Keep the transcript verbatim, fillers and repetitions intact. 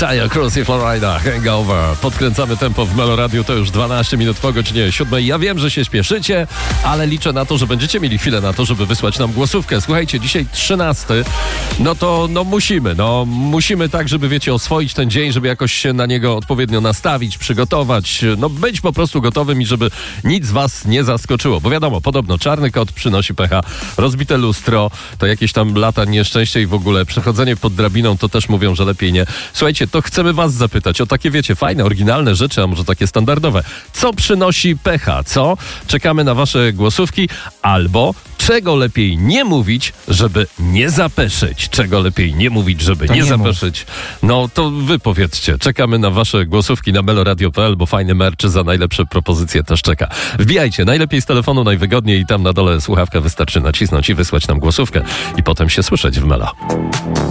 Taja Cruz i Florida, Hangover. Podkręcamy tempo w Melo Radio, to już dwanaście minut po godzinie siódmej. Ja wiem, że się śpieszycie, ale liczę na to, że będziecie mieli chwilę na to, żeby wysłać nam głosówkę. Słuchajcie, dzisiaj trzynasty, no to no musimy, no musimy tak, żeby wiecie, oswoić ten dzień, żeby jakoś się na niego odpowiednio nastawić, przygotować, no być po prostu gotowym i żeby nic was nie zaskoczyło. Bo wiadomo, podobno czarny kot przynosi pecha, rozbite lustro, to jakieś tam lata nieszczęścia i w ogóle przechodzenie pod drabiną, to też mówią, że lepiej nie. Słuchajcie, to chcemy was zapytać o takie, wiecie, fajne, oryginalne rzeczy, a może takie standardowe. Co przynosi pecha, co? Czekamy na wasze głosówki, albo czego lepiej nie mówić, żeby nie zapeszyć. Czego lepiej nie mówić, żeby To nie, nie zapeszyć. No to wy powiedzcie. Czekamy na wasze głosówki na meloradio kropka p l, bo fajny merch za najlepsze propozycje też czeka. Wbijajcie, najlepiej z telefonu, najwygodniej i tam na dole słuchawkę wystarczy nacisnąć i wysłać nam głosówkę i potem się słyszeć w Melo.